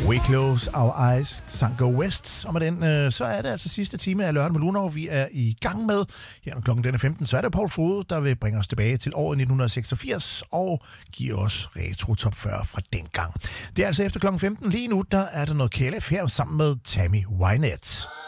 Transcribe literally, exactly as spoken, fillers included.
We close our eyes, sang Go West. Og med den, øh, så er det altså sidste time af Lørdag med Lunar, vi er i gang med. Her når klokken den er femten, så er det Paul Frode, der vil bringe os tilbage til året nitten seksogfirs og give os Retro Top fyrre fra dengang. Det er altså efter klokken femten lige nu, der er der noget K L F her sammen med Tammy Wynette.